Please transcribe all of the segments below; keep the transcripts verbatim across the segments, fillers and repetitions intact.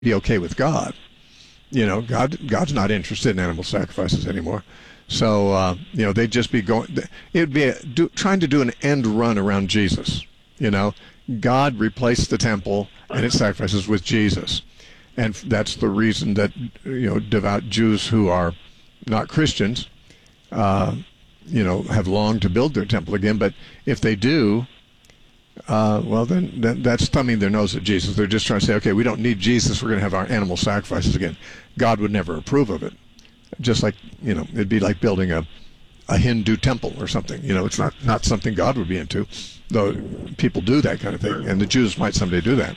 be okay with God. You know, God God's not interested in animal sacrifices anymore. So, uh, you know, they'd just be going, it'd be a, do, trying to do an end run around Jesus. You know, God replaced the temple and its sacrifices with Jesus. And that's the reason that, you know, devout Jews who are not Christians, uh, you know, have longed to build their temple again. But if they do, uh, well, then, then that's thumbing their nose at Jesus. They're just trying to say, okay, we don't need Jesus. We're going to have our animal sacrifices again. God would never approve of it. Just like, you know, it'd be like building a, a Hindu temple or something. You know, it's not, not something God would be into, though people do that kind of thing. And the Jews might someday do that.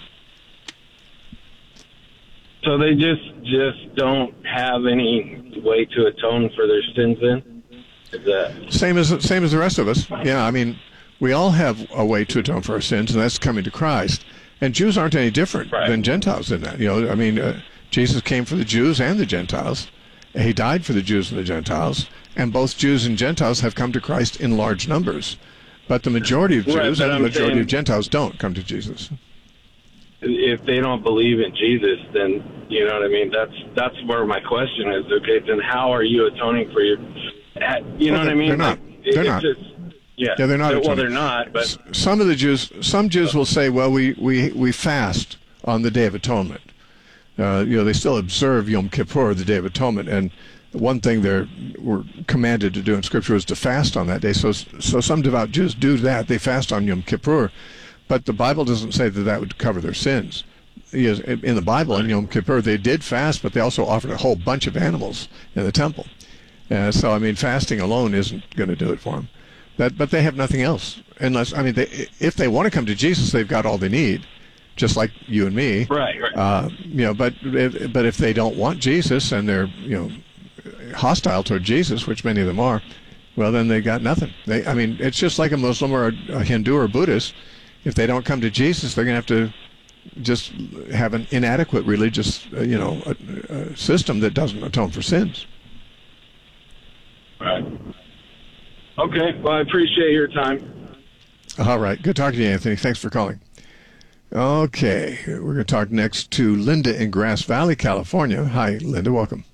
So they just just don't have any way to atone for their sins then? Is that... Same as, same as the rest of us. Yeah, I mean, we all have a way to atone for our sins, and that's coming to Christ. And Jews aren't any different right. than Gentiles in that. You know, I mean, uh, Jesus came for the Jews and the Gentiles. He died for the Jews and the Gentiles, and both Jews and Gentiles have come to Christ in large numbers. But the majority of Jews right, and the I'm majority saying, of Gentiles don't come to Jesus. If they don't believe in Jesus, then, you know what I mean, that's that's where my question is. Okay, then how are you atoning for your, you know well, what I mean? They're not. Like, they're it's not. Just, yeah. yeah, they're not. Well, atoning. they're not, but... Some of the Jews, some Jews will say, well, we, we, we fast on the Day of Atonement. Uh, you know, they still observe Yom Kippur, the Day of Atonement, and one thing they were commanded to do in Scripture was to fast on that day. So, so some devout Jews do that. They fast on Yom Kippur, but the Bible doesn't say that that would cover their sins. In the Bible, in Yom Kippur, they did fast, but they also offered a whole bunch of animals in the temple. Uh, so, I mean, fasting alone isn't going to do it for them. That, but they have nothing else, unless, I mean, they, if they want to come to Jesus, they've got all they need. Just like you and me, right? Right. Uh, you know, but if, but if they don't want Jesus and they're, you know, hostile toward Jesus, which many of them are, well, then they got nothing. They, I mean, it's just like a Muslim or a, a Hindu or a Buddhist. If they don't come to Jesus, they're going to have to just have an inadequate religious, uh, you know, a, a system that doesn't atone for sins. Right. Okay. Well, I appreciate your time. All right. Good talking to you, Anthony. Thanks for calling. Okay, we're going to talk next to Linda in Grass Valley, California. Hi, Linda. Welcome.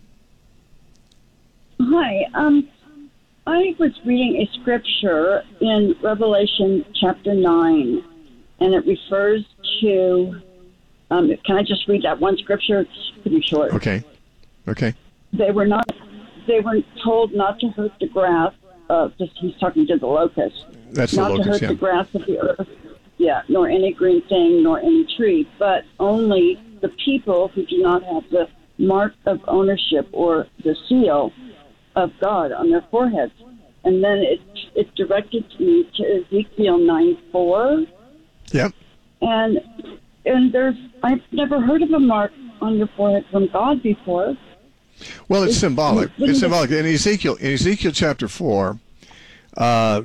Hi. Um, I was reading a scripture in Revelation chapter nine, and it refers to, um, can I just read that one scripture? It's pretty short. Okay. Okay. They were not, they were told not to hurt the grass, uh, just he's talking to the locust. That's not the locust, to hurt yeah. the grass of the earth. Yeah, nor any green thing, nor any tree, but only the people who do not have the mark of ownership or the seal of God on their foreheads. And then it it directed me to Ezekiel nine four. Yep. And and there's I've never heard of a mark on your forehead from God before. Well, it's, it's symbolic. It's, it's symbolic. In Ezekiel, in Ezekiel chapter four. Uh,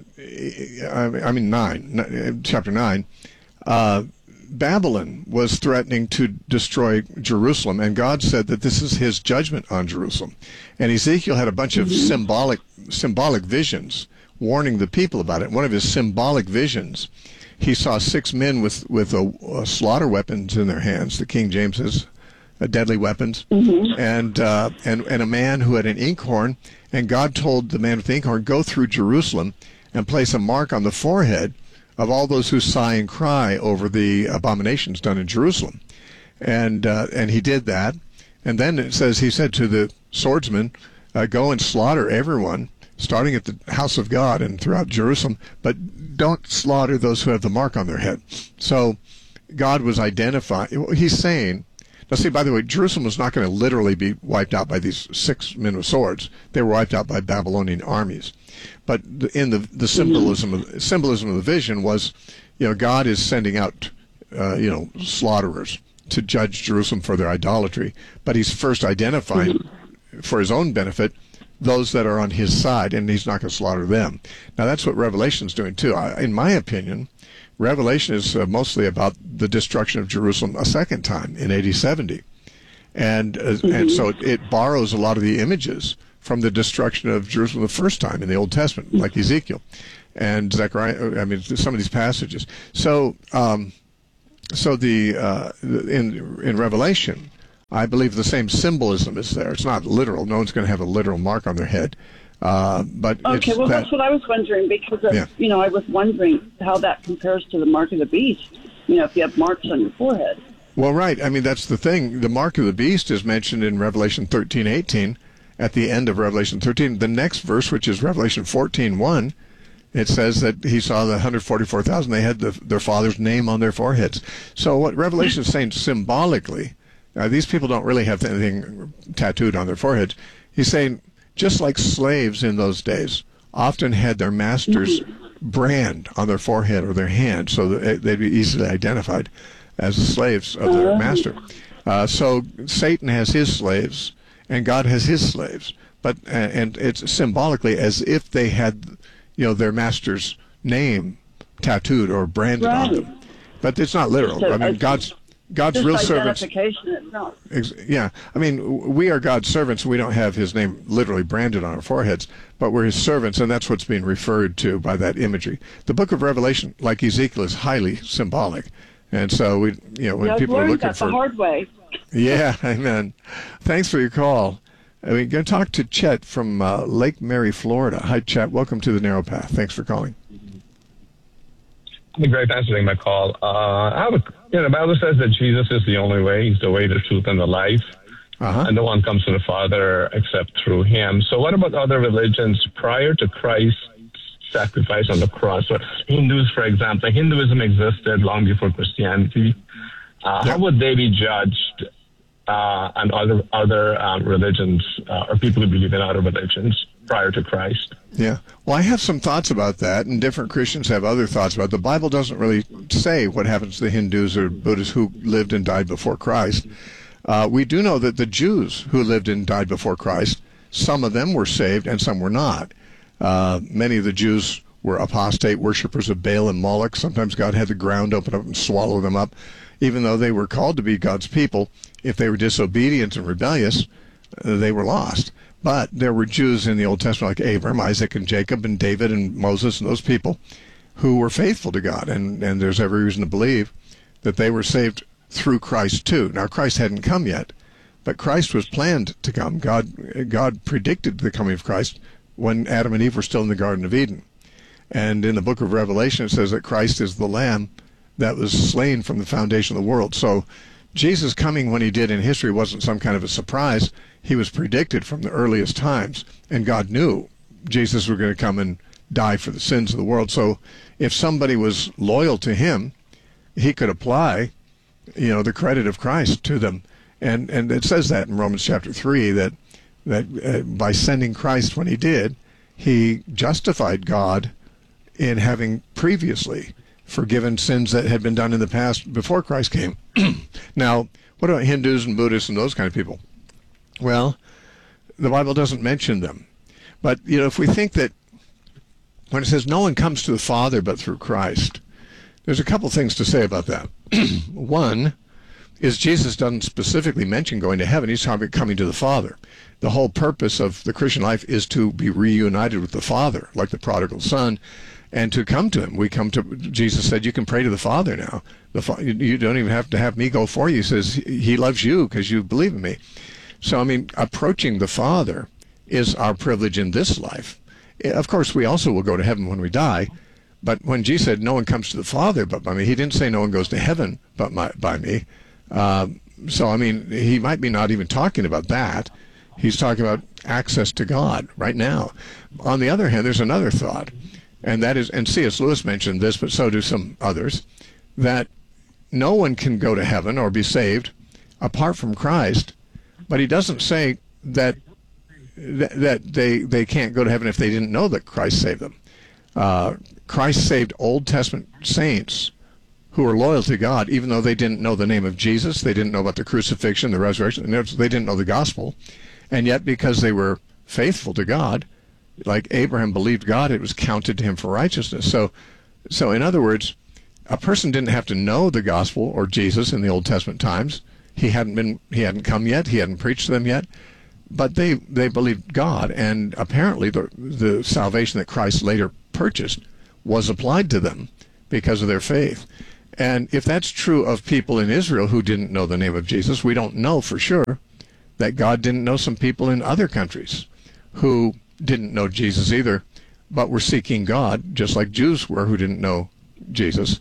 I mean nine, chapter nine. Uh, Babylon was threatening to destroy Jerusalem, and God said that this is His judgment on Jerusalem. And Ezekiel had a bunch of mm-hmm. symbolic symbolic visions warning the people about it. One of his symbolic visions, he saw six men with with a, a slaughter weapons in their hands. The King James says, uh, deadly weapons, mm-hmm. and uh, and and a man who had an inkhorn. And God told the man with the inkhorn, go through Jerusalem and place a mark on the forehead of all those who sigh and cry over the abominations done in Jerusalem. And uh, and he did that. And then it says, he said to the swordsman, uh, go and slaughter everyone, starting at the house of God and throughout Jerusalem, but don't slaughter those who have the mark on their head. So God was identifying, he's saying, now, see, by the way, Jerusalem was not going to literally be wiped out by these six men with swords. They were wiped out by Babylonian armies. But in the the symbolism of, symbolism of the vision was, you know, God is sending out, uh, you know, slaughterers to judge Jerusalem for their idolatry. But He's first identifying, for His own benefit, those that are on His side, and He's not going to slaughter them. Now, that's what Revelation's doing too. I, in my opinion, Revelation is uh, mostly about the destruction of Jerusalem a second time in A D seventy. And, uh, mm-hmm. and so it, it borrows a lot of the images from the destruction of Jerusalem the first time in the Old Testament, like Ezekiel and Zechariah, I mean, some of these passages. So, um, so the, uh, in, in Revelation, I believe the same symbolism is there. It's not literal. No one's going to have a literal mark on their head. Uh, but okay, it's well, that, that's what I was wondering because, of, yeah. you know, I was wondering how that compares to the mark of the beast, you know, if you have marks on your forehead. Well, right. I mean, that's the thing. The mark of the beast is mentioned in Revelation thirteen eighteen, at the end of Revelation thirteen. The next verse, which is Revelation fourteen one, it says that he saw the one hundred forty-four thousand. They had the, their father's name on their foreheads. So what Revelation is saying symbolically, uh, these people don't really have anything tattooed on their foreheads. He's saying, just like slaves in those days often had their master's brand on their forehead or their hand so that they'd be easily identified as the slaves of their master. Uh, so Satan has his slaves, and God has his slaves. But uh, and it's symbolically as if they had, you know, their master's name tattooed or branded right. on them. But it's not literal. So, I mean, God's God's just real servants. identification itself. Ex- yeah, I mean, we are God's servants. We don't have His name literally branded on our foreheads, but we're His servants, and that's what's being referred to by that imagery. The Book of Revelation, like Ezekiel, is highly symbolic, and so we, you know, when Yeah, I've people are learned looking that for the hard way. yeah, amen. Thanks for your call. Uh, We're going to talk to Chet from uh, Lake Mary, Florida. Hi, Chet. Welcome to the Narrow Path. Thanks for calling. Great, thanks for taking my call. Uh, I have a, you know, the Bible says that Jesus is the only way. He's the way, the truth, and the life. Uh-huh. And no one comes to the Father except through Him. So what about other religions prior to Christ's sacrifice on the cross? So Hindus, for example, Hinduism existed long before Christianity. Uh, Yeah. How would they be judged? Uh, and other other um, religions, uh, or people who believe in other religions prior to Christ? Yeah. Well, I have some thoughts about that, and different Christians have other thoughts about it. The Bible doesn't really say what happens to the Hindus or Buddhists who lived and died before Christ. Uh, we do know that the Jews who lived and died before Christ, some of them were saved and some were not. Uh, many of the Jews were apostate worshippers of Baal and Moloch. Sometimes God had the ground open up and swallow them up. Even though they were called to be God's people, if they were disobedient and rebellious, uh, they were lost. But there were Jews in the Old Testament like Abraham, Isaac, and Jacob, and David, and Moses, and those people who were faithful to God. And, and there's every reason to believe that they were saved through Christ too. Now, Christ hadn't come yet, but Christ was planned to come. God, God predicted the coming of Christ when Adam and Eve were still in the Garden of Eden. And in the book of Revelation, it says that Christ is the Lamb that was slain from the foundation of the world. So Jesus coming when he did in history wasn't some kind of a surprise. He was predicted from the earliest times, and God knew Jesus was going to come and die for the sins of the world. So if somebody was loyal to him, he could apply, you know, the credit of Christ to them. And and it says that in Romans chapter three, that that uh, by sending Christ when he did, he justified God in having previously forgiven sins that had been done in the past before Christ came. Now, what about Hindus and Buddhists and those kind of people? Well, the Bible doesn't mention them. But, you know, if we think that when it says no one comes to the Father but through Christ, there's a couple things to say about that. One is Jesus doesn't specifically mention going to heaven. He's talking about coming to the Father. The whole purpose of the Christian life is to be reunited with the Father, like the prodigal son, and to come to him. We come to, Jesus said, you can pray to the Father now. The fa- you don't even have to have me go for you. He says he loves you because you believe in me. So, I mean, approaching the Father is our privilege in this life. Of course, we also will go to heaven when we die. But when Jesus said, no one comes to the Father but by me, he didn't say no one goes to heaven but my, by me. Uh, so, I mean, he might be not even talking about that. He's talking about access to God right now. On the other hand, there's another thought, and that is, and C S Lewis mentioned this, but so do some others, that no one can go to heaven or be saved apart from Christ, but he doesn't say that that, that they, they can't go to heaven if they didn't know that Christ saved them. Uh, Christ saved Old Testament saints who were loyal to God, even though they didn't know the name of Jesus, they didn't know about the crucifixion, the resurrection, they didn't know the gospel, and yet because they were faithful to God, like Abraham believed God, it was counted to him for righteousness. So, so in other words, a person didn't have to know the gospel or Jesus in the Old Testament times. He hadn't been, he hadn't come yet, he hadn't preached to them yet, but they they believed God, and apparently the the salvation that Christ later purchased was applied to them because of their faith. And if that's true of people in Israel who didn't know the name of Jesus, we don't know for sure that God didn't know some people in other countries who didn't know Jesus either, but were seeking God, just like Jews were who didn't know Jesus.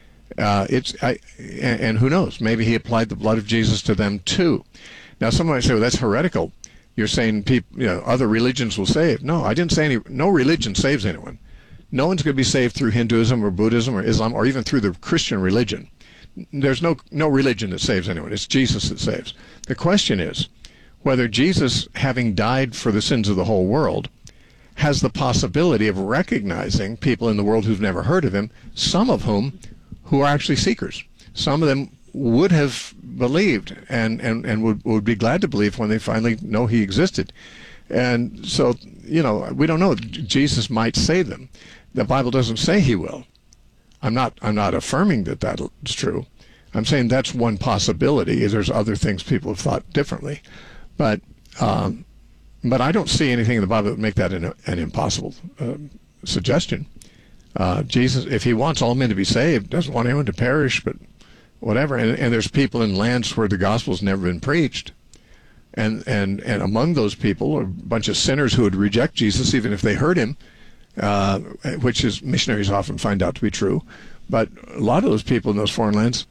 Uh, it's I, and, and who knows? Maybe he applied the blood of Jesus to them too. Now, someone might say, "Well, that's heretical. You're saying people, you know, other religions will save." No, I didn't say any. No religion saves anyone. No one's going to be saved through Hinduism or Buddhism or Islam or even through the Christian religion. There's no no religion that saves anyone. It's Jesus that saves. The question is whether Jesus, having died for the sins of the whole world, has the possibility of recognizing people in the world who've never heard of him, some of whom who are actually seekers. Some of them would have believed and, and, and would, would be glad to believe when they finally know he existed. And so, you know, we don't know. Jesus might save them. The Bible doesn't say he will. I'm not, I'm not affirming that that's true. I'm saying that's one possibility. There's other things people have thought differently. But um, but I don't see anything in the Bible that would make that an, an impossible uh, suggestion. Uh, Jesus, if he wants all men to be saved, doesn't want anyone to perish, but whatever. And, and there's people in lands where the gospel's never been preached. And, and, and among those people are a bunch of sinners who would reject Jesus even if they heard him, uh, which is missionaries often find out to be true. But a lot of those people in those foreign lands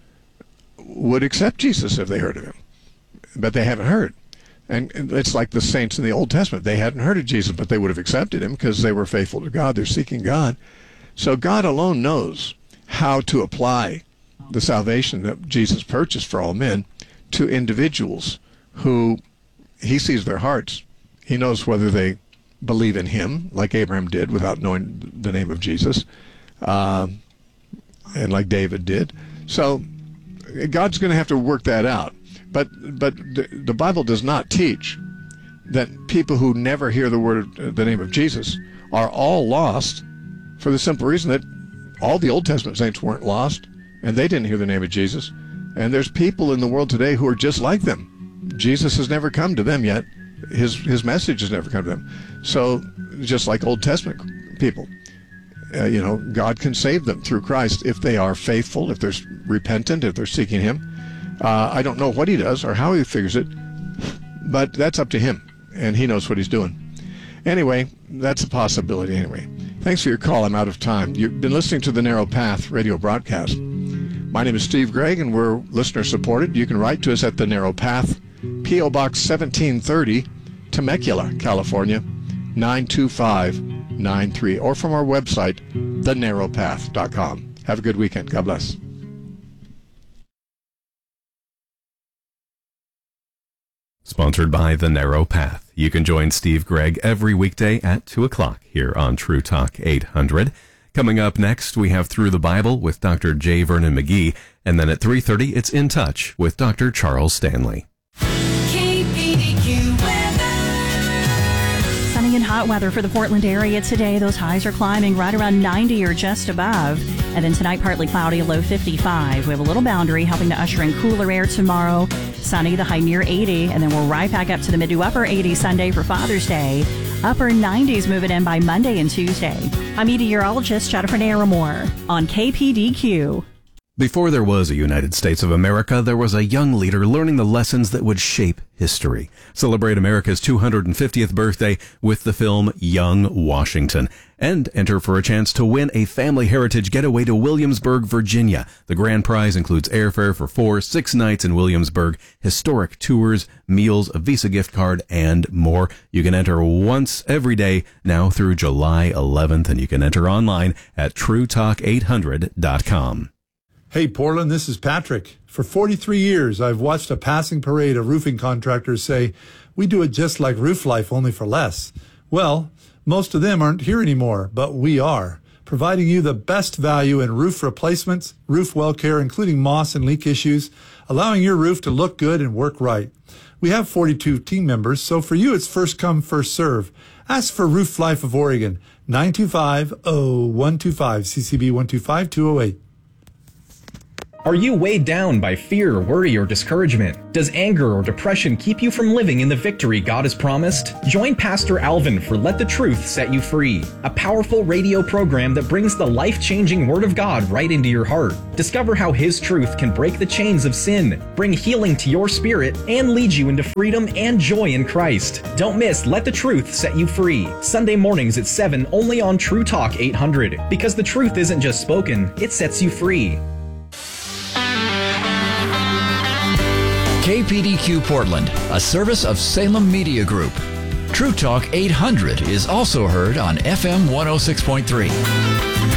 would accept Jesus if they heard of him. But they haven't heard. And it's like the saints in the Old Testament. They hadn't heard of Jesus, but they would have accepted him because they were faithful to God. They're seeking God. So God alone knows how to apply the salvation that Jesus purchased for all men to individuals who he sees their hearts. He knows whether they believe in him, like Abraham did without knowing the name of Jesus, uh, and like David did. So God's going to have to work that out. But but the, the Bible does not teach that people who never hear the word, the name of Jesus, are all lost, for the simple reason that all the Old Testament saints weren't lost, and they didn't hear the name of Jesus. And there's people in the world today who are just like them. Jesus has never come to them yet. His his message has never come to them. So just like Old Testament people, uh, you know, God can save them through Christ if they are faithful, if they're repentant, if they're seeking him. Uh, I don't know what he does or how he figures it, but that's up to him, and he knows what he's doing. Anyway, that's a possibility anyway. Thanks for your call. I'm out of time. You've been listening to the Narrow Path radio broadcast. My name is Steve Gregg, and we're listener-supported. You can write to us at The Narrow Path, P O. Box seventeen thirty, Temecula, California, nine two five nine three, or from our website, the narrow path dot com. Have a good weekend. God bless. Sponsored by The Narrow Path. You can join Steve Gregg every weekday at two o'clock here on True Talk eight hundred. Coming up next, we have Through the Bible with Doctor J. Vernon McGee, and then at three thirty, it's In Touch with Doctor Charles Stanley. Sunny and hot weather for the Portland area today. Those highs are climbing right around ninety or just above. And then tonight, partly cloudy, low fifty-five. We have a little boundary helping to usher in cooler air tomorrow. Sunny, the high near eighty. And then we're right back up to the mid to upper eighties Sunday for Father's Day. Upper nineties moving in by Monday and Tuesday. I'm meteorologist Jennifer Naramore on K P D Q. Before there was a United States of America, there was a young leader learning the lessons that would shape history. Celebrate America's two hundred fiftieth birthday with the film Young Washington. And enter for a chance to win a family heritage getaway to Williamsburg, Virginia. The grand prize includes airfare for four, six nights in Williamsburg, historic tours, meals, a Visa gift card, and more. You can enter once every day now through July eleventh, and you can enter online at true talk eight hundred dot com. Hey, Portland, this is Patrick. For forty-three years, I've watched a passing parade of roofing contractors say, we do it just like Roof Life, only for less. Well, most of them aren't here anymore, but we are, providing you the best value in roof replacements, roof well care, including moss and leak issues, allowing your roof to look good and work right. We have forty-two team members, so for you, it's first come, first serve. Ask for Roof Life of Oregon, nine two five, oh one two five, C C B one two five, two oh eight. Are you weighed down by fear, worry, or discouragement? Does anger or depression keep you from living in the victory God has promised? Join Pastor Alvin for Let the Truth Set You Free, a powerful radio program that brings the life-changing Word of God right into your heart. Discover how His truth can break the chains of sin, bring healing to your spirit, and lead you into freedom and joy in Christ. Don't miss Let the Truth Set You Free, Sunday mornings at seven only on True Talk eight hundred. Because the truth isn't just spoken, it sets you free. K P D Q Portland, a service of Salem Media Group. True Talk eight hundred is also heard on F M one oh six point three.